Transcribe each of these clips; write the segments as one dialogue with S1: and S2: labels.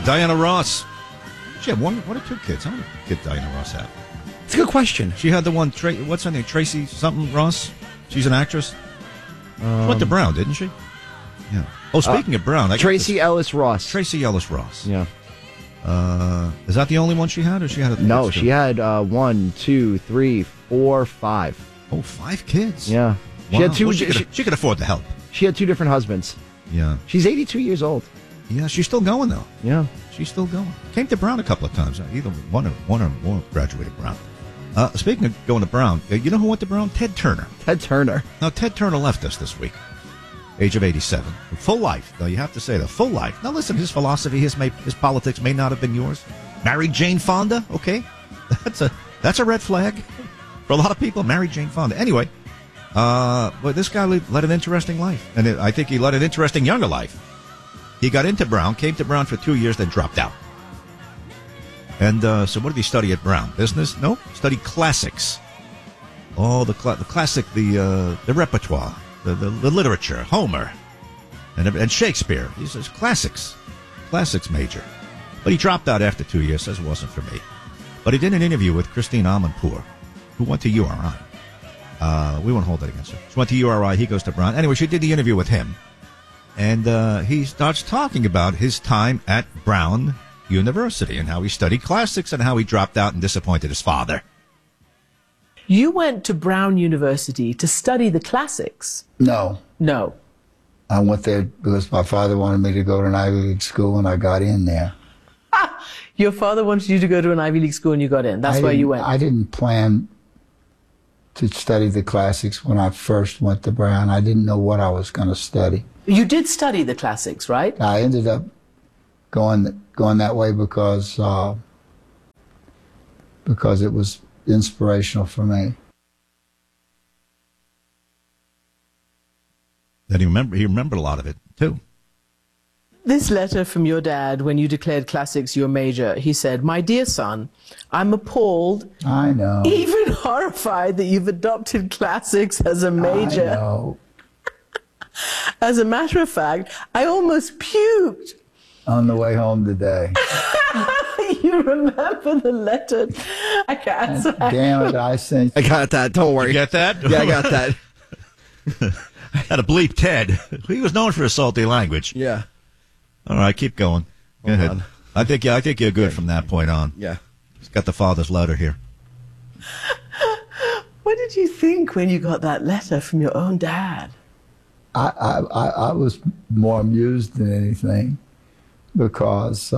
S1: Diana Ross. She had one or two kids. How many kids Diana Ross have?
S2: It's a good question.
S1: She had the one, what's her name? Tracy something Ross? She's an actress? She went to Brown, didn't she? Yeah. Oh, speaking of Brown.
S2: Tracy Ellis Ross.
S1: Tracy Ellis Ross.
S2: Yeah.
S1: Is that the only one she had, or she had
S2: No, she had 1, 2, 3, 4, 5.
S1: Oh, 5 kids.
S2: Yeah.
S1: Wow.
S2: She had two.
S1: Well, she could afford the help.
S2: She had 2 different husbands.
S1: Yeah.
S2: She's 82 years old.
S1: Yeah, she's still going, though.
S2: Yeah.
S1: She's still going. Came to Brown a couple of times. Either one or more graduated Brown. Speaking of going to Brown, you know who went to Brown? Ted Turner.
S2: Ted Turner.
S1: Now, Ted Turner left us this week. Age of 87. Full life. Now, you have to say that. Full life. Now, listen, his philosophy, his politics may not have been yours. Married Jane Fonda. Okay. That's a red flag for a lot of people. Married Jane Fonda. Anyway, but this guy led an interesting life. And I think he led an interesting younger life. He got into Brown, came to Brown for 2 years, then dropped out. And so what did he study at Brown? Business? No. Studied classics. Oh, the classic, the repertoire, the literature, Homer, and Shakespeare. He says classics major. But he dropped out after 2 years, says it wasn't for me. But he did an interview with Christine Amanpour, who went to URI. We won't hold that against her. She went to URI, he goes to Brown. Anyway, she did the interview with him. And he starts talking about his time at Brown University and how he studied classics and how he dropped out and disappointed his father.
S3: You went to Brown University to study the classics?
S4: No.
S3: No.
S4: I went there because my father wanted me to go to an Ivy League school, and I got in there.
S3: Your father wanted you to go to an Ivy League school and you got in. That's why you went.
S4: I didn't plan to study the classics when I first went to Brown. I didn't know what I was going to study.
S3: You did study the classics, right?
S4: I ended up going that way because it was inspirational for me.
S1: Then he remembered a lot of it too.
S3: This letter from your dad, when you declared classics your major, he said, "My dear son, I'm appalled,
S4: I know,
S3: even horrified that you've adopted classics as a major.
S4: I know.
S3: As a matter of fact, I almost puked
S4: on the way home today."
S3: You remember the letter? I can't say.
S4: Damn it, I sent you.
S2: I got that. Don't worry.
S1: You get that?
S2: Yeah, I got that.
S1: Had to bleep Ted. He was known for his salty language.
S2: Yeah.
S1: All right, keep going. Go ahead.
S2: On.
S1: I think you're good from that point on.
S2: Yeah.
S1: He's got the father's letter here.
S3: What did you think when you got that letter from your own dad?
S4: I was more amused than anything because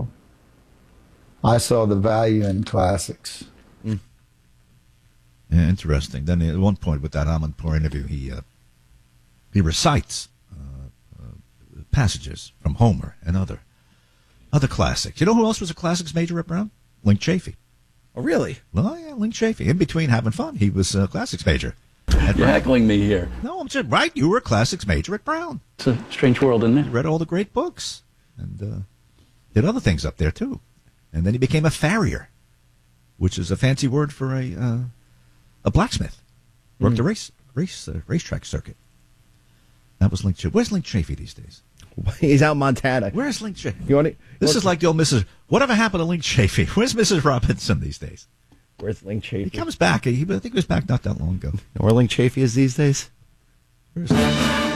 S4: I saw the value in classics.
S1: Mm. Yeah, interesting. Then at one point with that Amanpour interview, he recites passages from Homer and other classics. You know who else was a classics major at Brown? Link Chafee.
S2: Oh, really?
S1: Well, yeah, Link Chafee. In between having fun, he was a classics major.
S5: You're heckling me here.
S1: No, I'm just right. You were a classics major at Brown.
S5: It's a strange world, isn't it?
S1: You read all the great books and did other things up there too. And then he became a farrier, which is a fancy word for a blacksmith. Worked a racetrack circuit. That was Link Chafee. Where's Link Chafee these days?
S2: He's out in Montana.
S1: Where's Link Chafee?
S2: You want it?
S1: This is like the old Mrs. Whatever happened to Link Chafee? Where's Mrs. Robinson these days?
S2: Where's Link Chafee?
S1: He comes back. I think he was back not that long ago.
S2: You know where Link Chafee is these days?
S1: Where's he?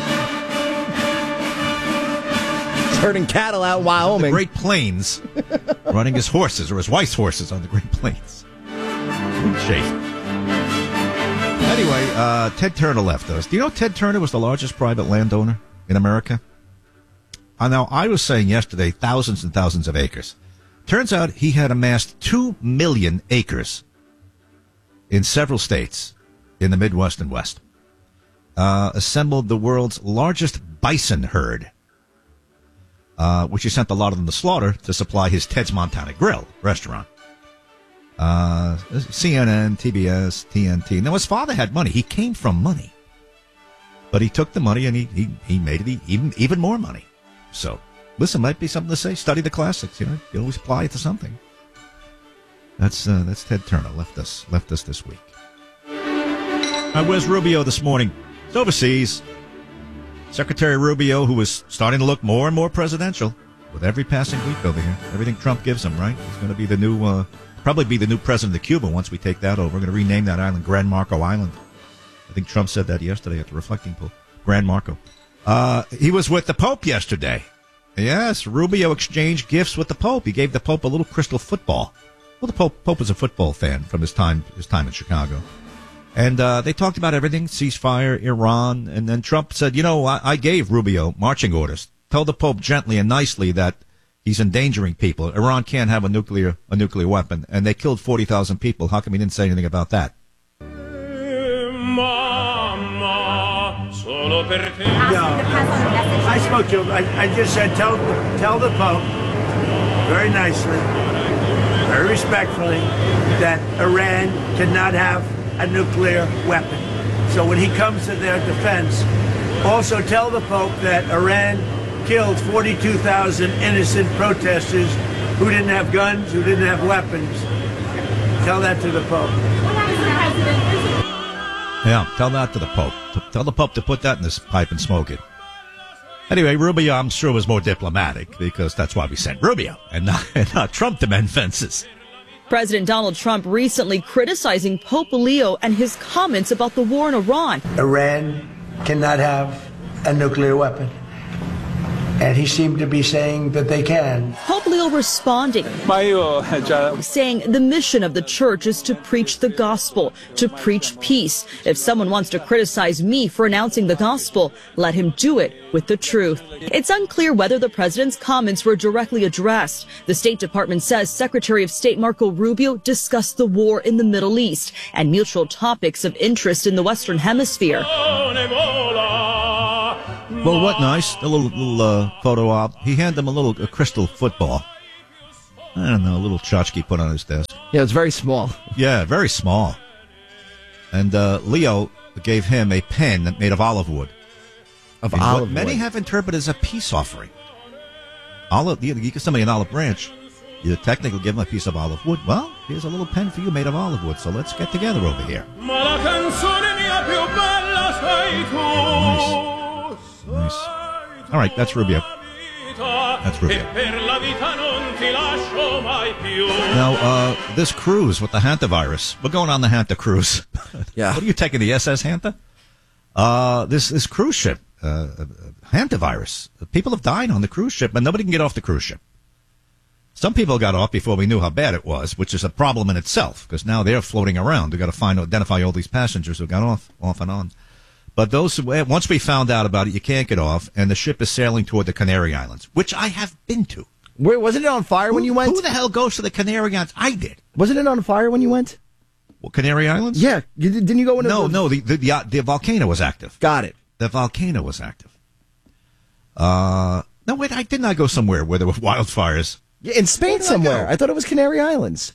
S2: He's herding cattle out in Wyoming.
S1: The Great Plains. Running his horses or his wife's horses on the Great Plains. Link Chafee. Anyway, Ted Turner left us. Do you know Ted Turner was the largest private landowner in America? Now, I was saying yesterday, thousands and thousands of acres. Turns out he had amassed 2 million acres in several states in the Midwest and West. Assembled the world's largest bison herd, which he sent a lot of them to slaughter to supply his Ted's Montana Grill restaurant. CNN, TBS, TNT. Now, his father had money. He came from money. But he took the money and he made it even more money. So, listen, might be something to say. Study the classics, you always apply it to something. That's Ted Turner left us this week. Where's Rubio this morning? He's overseas. Secretary Rubio, who was starting to look more and more presidential, with every passing week over here. Everything Trump gives him, right? He's going to be the new, probably be the new president of Cuba once we take that over. We're going to rename that island Gran Marco Island. I think Trump said that yesterday at the Reflecting Pool. Gran Marco. He was with the Pope yesterday. Yes, Rubio exchanged gifts with the Pope. He gave the Pope a little crystal football. Well, the Pope was a football fan from his time in Chicago. And they talked about everything, ceasefire, Iran, and then Trump said, I gave Rubio marching orders. Tell the Pope gently and nicely that he's endangering people. Iran can't have a nuclear weapon, and they killed 40,000 people. How come he didn't say anything about that?
S6: I spoke to him. I just said, tell the Pope very nicely, very respectfully, that Iran cannot have a nuclear weapon. So when he comes to their defense, also tell the Pope that Iran killed 42,000 innocent protesters who didn't have guns, who didn't have weapons. Tell that to the Pope.
S1: Yeah, tell that to the Pope. Tell the Pope to put that in his pipe and smoke it. Anyway, Rubio, I'm sure, was more diplomatic because that's why we sent Rubio and not Trump to mend fences.
S7: President Donald Trump recently criticizing Pope Leo and his comments about the war in Iran.
S6: Iran cannot have a nuclear weapon. And he seemed to be saying that they can.
S7: Pope Leo responding, saying the mission of the church is to preach the gospel, to preach peace. If someone wants to criticize me for announcing the gospel, let him do it with the truth. It's unclear whether the president's comments were directly addressed. The State Department says Secretary of State Marco Rubio discussed the war in the Middle East and mutual topics of interest in the Western Hemisphere.
S1: Well, what nice, a little photo op. He handed him a crystal football. I don't know, a little tchotchke put on his desk.
S2: Yeah, it's very small.
S1: Yeah, very small. And Leo gave him a pen made of olive wood. What many have interpreted as a peace offering. You give somebody an olive branch, you technically give them a piece of olive wood. Well, here's a little pen for you made of olive wood, so let's get together over here. Nice. All right, that's Rubio. Now, this cruise with the hantavirus. We're going on the Hanta cruise.
S2: Yeah.
S1: What are you taking, the SS Hanta? This cruise ship, hantavirus. People have died on the cruise ship, and nobody can get off the cruise ship. Some people got off before we knew how bad it was, which is a problem in itself, because now they're floating around. We've got to identify all these passengers who got off and on. But once we found out about it, you can't get off, and the ship is sailing toward the Canary Islands, which I have been to.
S2: Wait, wasn't it on fire when you went?
S1: Who the hell goes to the Canary Islands? I did.
S2: Wasn't it on fire when you went?
S1: Well, Canary Islands?
S2: Yeah. Didn't you go into?
S1: No. The volcano was active.
S2: Got it.
S1: The volcano was active. No, wait. I did not go somewhere where there were wildfires.
S2: Yeah, in Spain somewhere. I thought it was Canary Islands.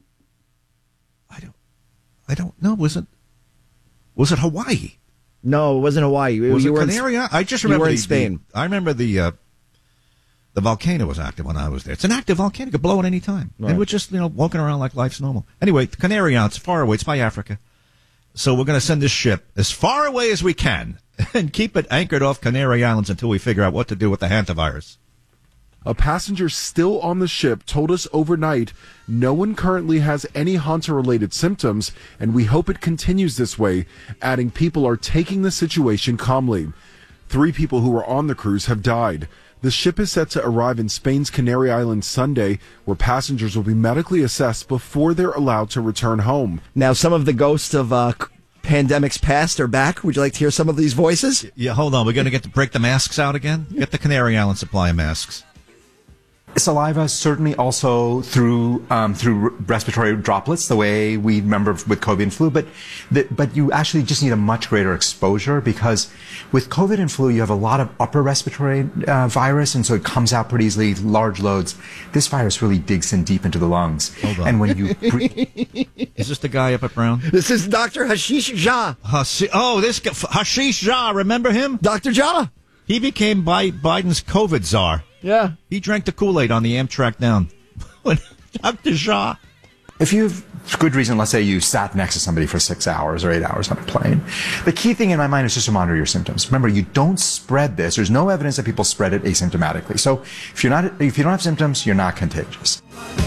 S1: I don't know. Was it Hawaii?
S2: No, it wasn't Hawaii.
S1: Was it Canary Islands? I just remember
S2: you were in Spain.
S1: I remember the volcano was active when I was there. It's an active volcano. It could blow at any time. Right. And we're just, walking around like life's normal. Anyway, the Canary Islands, far away. It's by Africa. So we're going to send this ship as far away as we can and keep it anchored off Canary Islands until we figure out what to do with the hantavirus.
S8: A passenger still on the ship told us overnight no one currently has any Hanta-related symptoms, and we hope it continues this way, adding people are taking the situation calmly. 3 people who were on the cruise have died. The ship is set to arrive in Spain's Canary Islands Sunday, where passengers will be medically assessed before they're allowed to return home.
S2: Now, some of the ghosts of pandemics past are back. Would you like to hear some of these voices?
S1: Yeah, hold on. We're going to break the masks out again? Get the Canary Island supply of masks.
S9: Saliva, certainly also through respiratory droplets, the way we remember with COVID and flu, but you actually just need a much greater exposure, because with COVID and flu, you have a lot of upper respiratory virus, and so it comes out pretty easily, large loads. This virus really digs in deep into the lungs.
S1: Hold on.
S9: And when you
S1: Is this the guy up at Brown?
S2: This is Dr. Hashish Jha.
S1: This guy, Hashish Jha, remember him?
S2: Dr. Jha.
S1: He became Biden's COVID czar.
S2: Yeah.
S1: He drank the Kool-Aid on the Amtrak down. Dr. Jha.
S9: If you've good reason, let's say you sat next to somebody for 6 hours or 8 hours on a plane. The key thing in my mind is just to monitor your symptoms. Remember, you don't spread this. There's no evidence that people spread it asymptomatically. So if you don't have symptoms, you're not contagious.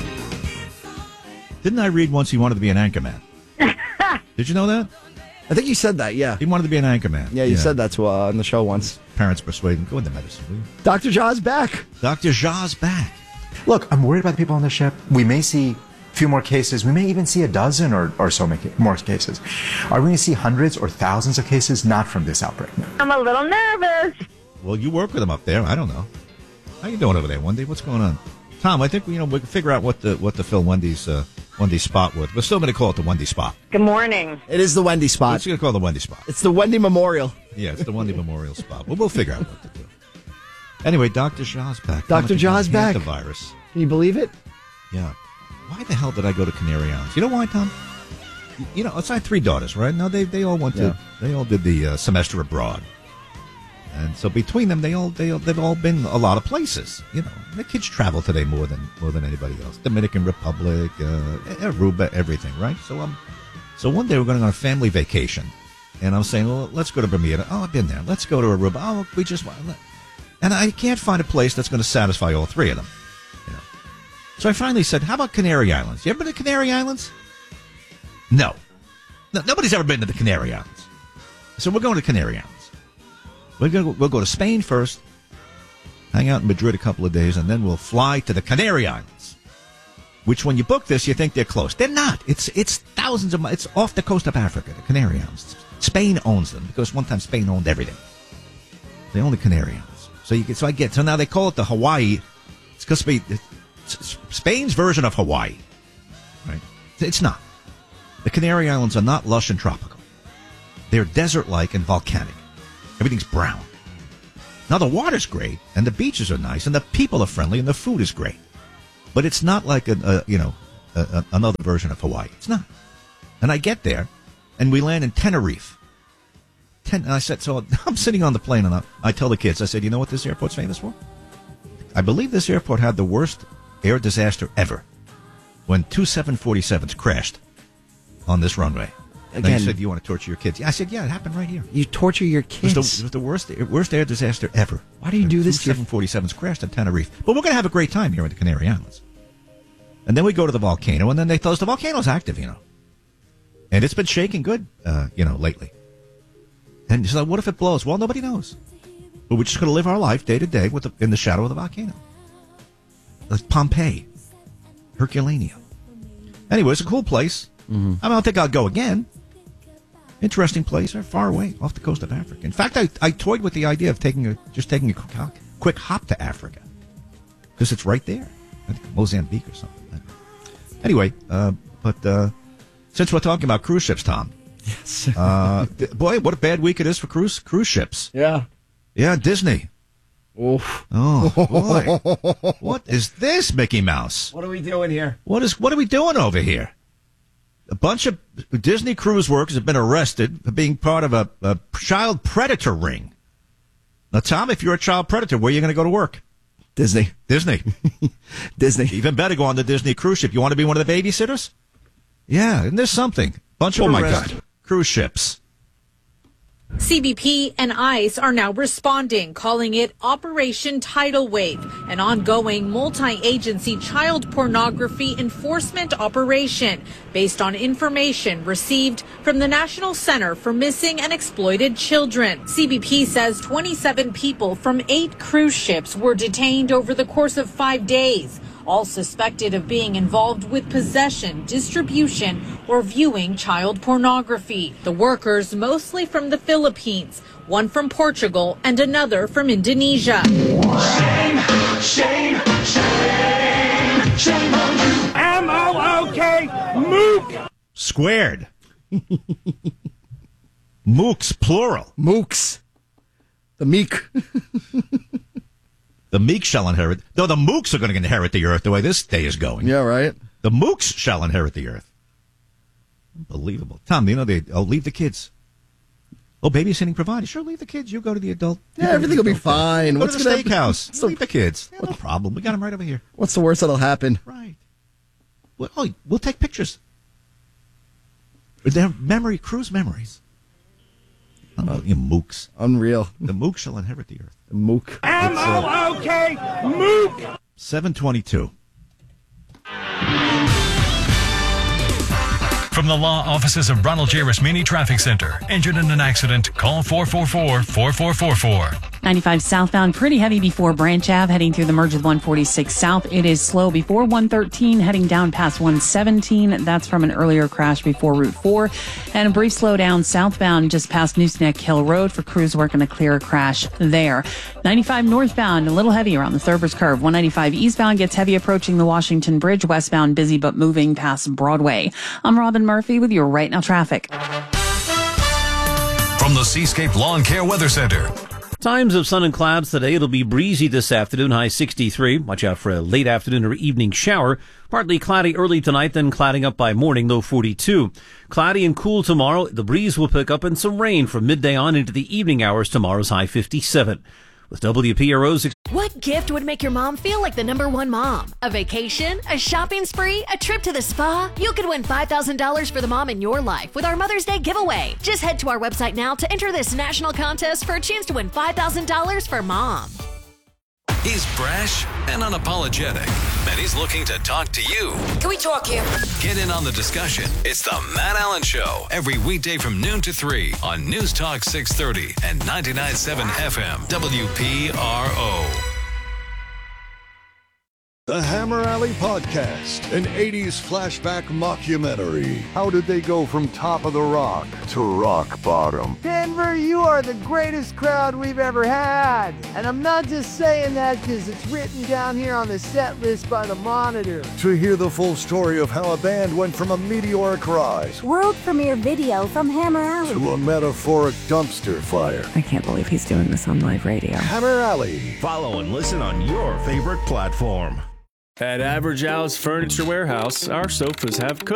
S1: Didn't I read once he wanted to be an anchorman? Did you know that?
S2: I think you said that, yeah.
S1: He wanted to be an anchorman.
S2: Yeah, you said that on the show once.
S1: Parents persuade him, go into medicine, will you?
S2: Dr. Jha's back.
S1: Dr. Jha's back.
S9: Look, I'm worried about the people on the ship. We may see a few more cases. We may even see a dozen or so more cases. Are we going to see hundreds or thousands of cases? Not from this outbreak. No.
S10: I'm a little nervous.
S1: Well, you work with him up there. I don't know. How you doing over there, Wendy? What's going on? Tom, I think we can figure out what to fill Wendy's spot with. We're still going to call it the Wendy spot.
S10: Good morning.
S2: It is the Wendy spot.
S1: It's going to call it the Wendy spot.
S2: It's the Wendy Memorial.
S1: Yeah, it's the Wendy Memorial spot. Well, we'll figure out what to do. Anyway, Dr. Jha's back.
S2: Dr. Jha's back.
S1: The virus.
S2: Can you believe it?
S1: Yeah. Why the hell did I go to Canary Islands? You know why, Tom? You know, I had 3 daughters, right? No, they all went to. They all did the semester abroad. And so between them, they've all been a lot of places. You know, the kids travel today more than anybody else. Dominican Republic, Aruba, everything, right? So one day we're going on a family vacation, and I'm saying, well, let's go to Bermuda. Oh, I've been there. Let's go to Aruba. Oh, we just want. And I can't find a place that's going to satisfy all 3 of them. You know, so I finally said, how about Canary Islands? You ever been to Canary Islands? No, nobody's ever been to the Canary Islands. So we're going to Canary Islands. We'll go to Spain first, hang out in Madrid a couple of days, and then we'll fly to the Canary Islands. Which, when you book this, you think they're close. They're not. It's thousands of miles. It's off the coast of Africa, the Canary Islands. Spain owns them because one time Spain owned everything. They own the Canary Islands. So now they call it the Hawaii. It's because it's Spain's version of Hawaii, right? It's not. The Canary Islands are not lush and tropical. They're desert-like and volcanic. Everything's brown. Now, the water's great, and the beaches are nice, and the people are friendly, and the food is great. But it's not like another version of Hawaii. It's not. And I get there, and we land in Tenerife. And I said, so I'm sitting on the plane, and I tell the kids, I said, you know what this airport's famous for? I believe this airport had the worst air disaster ever when 2 747s crashed on this runway. Again, and you said, you want to torture your kids? Yeah, I said, yeah, it happened right here.
S2: You torture your kids?
S1: It was the worst air disaster ever.
S2: Why do you do this?
S1: 2 747s crashed at Tenerife. But we're going to have a great time here in the Canary Islands. And then we go to the volcano, and then they tell us the volcano's active, And it's been shaking good, lately. And so what if it blows? Well, nobody knows. But we're just going to live our life day to day in the shadow of the volcano. Like Pompeii. Herculaneum. Anyway, it's a cool place. Mm-hmm. I don't think I'll go again. Interesting place. They're far away off the coast of Africa. In fact, I toyed with the idea of taking a quick hop to Africa. Because it's right there. I think Mozambique or something. Anyway, but since we're talking about cruise ships, Tom.
S2: Yes.
S1: Boy, what a bad week it is for cruise ships.
S2: Yeah.
S1: Yeah, Disney.
S2: Oof.
S1: Oh, boy. What is this, Mickey Mouse?
S2: What are we doing here?
S1: What are we doing over here? A bunch of Disney cruise workers have been arrested for being part of a child predator ring. Now, Tom, if you're a child predator, where are you going to go to work?
S2: Disney.
S1: Disney. Even better, go on the Disney cruise ship. You want to be one of the babysitters? Yeah, isn't there something? Bunch of arrests. God. Cruise ships.
S11: CBP and ICE are now responding, calling it Operation Tidal Wave, an ongoing multi-agency child pornography enforcement operation based on information received from the National Center for Missing and Exploited Children. CBP says 27 people from 8 cruise ships were detained over the course of 5 days, all suspected of being involved with possession, distribution, or viewing child pornography. The workers, mostly from the Philippines, one from Portugal and another from Indonesia.
S6: Shame, shame, shame, shame on you. M-O-O-K, mook.
S1: Squared. Mooks, plural.
S2: Mooks. The meek.
S1: The meek shall inherit. Though the mooks are going to inherit the earth the way this day is going.
S2: Yeah, right.
S1: The mooks shall inherit the earth. Unbelievable. Tom, leave the kids. Oh, babysitting provided. Sure, leave the kids. You go to the adult.
S2: Yeah, everything will be fine.
S1: Go to the steakhouse. Leave the kids. Yeah, no problem. We got them right over here.
S2: What's the worst that'll happen?
S1: Right. We'll take pictures. They're cruise memories. You mooks.
S2: Unreal.
S1: The mook shall inherit the earth.
S2: The mook.
S6: M-O-O-K, mook.
S1: 722.
S12: From the law offices of Ronald J. Rasmini Traffic Center. Injured in an accident? Call 444-4444.
S13: 95 southbound, pretty heavy before Branch Ave, heading through the merge with 146 south. It is slow before 113, heading down past 117. That's from an earlier crash before Route 4. And a brief slowdown southbound just past Nooseneck Hill Road for crews working to clear a crash there. 95 northbound, a little heavy around the Thurber's Curve. 195 eastbound gets heavy approaching the Washington Bridge. Westbound, busy but moving past Broadway. I'm Robin Murphy with your Right Now traffic.
S12: From the Seascape Lawn Care Weather Center.
S14: Times of sun and clouds today. It'll be breezy this afternoon, high 63. Watch out for a late afternoon or evening shower. Partly cloudy early tonight, then clouding up by morning, low 42. Cloudy and cool tomorrow. The breeze will pick up and some rain from midday on into the evening hours. Tomorrow's high 57. With WPRO's...
S15: What gift would make your mom feel like the #1 mom? A vacation? A shopping spree? A trip to the spa? You could win $5,000 for the mom in your life with our Mother's Day giveaway. Just head to our website now to enter this national contest for a chance to win $5,000 for mom.
S12: He's brash and unapologetic, and he's looking to talk to you.
S15: Can we talk here?
S12: Get in on the discussion. It's the Matt Allen Show, every weekday from noon to 3 on News Talk 630 and 99.7 FM WPRO.
S16: The Hammer Alley Podcast, an 80s flashback mockumentary. How did they go from top of the rock to rock bottom?
S17: Denver, you are the greatest crowd we've ever had. And I'm not just saying that because it's written down here on the set list by the Monitor.
S16: To hear the full story of how a band went from a meteoric rise
S18: world premiere video from Hammer Alley
S16: to a metaphoric dumpster fire.
S18: I can't believe he's doing this on live radio.
S16: Hammer Alley.
S19: Follow and listen on your favorite platform.
S20: At Average House Furniture Warehouse, our sofas have